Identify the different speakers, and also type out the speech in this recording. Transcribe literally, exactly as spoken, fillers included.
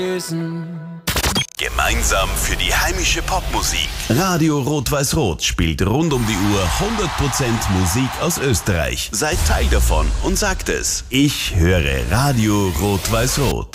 Speaker 1: Gemeinsam für die heimische Popmusik. Radio Rot-Weiß-Rot spielt rund um die Uhr hundert Prozent Musik aus Österreich. Seid Teil davon und sagt es. Ich höre Radio Rot-Weiß-Rot.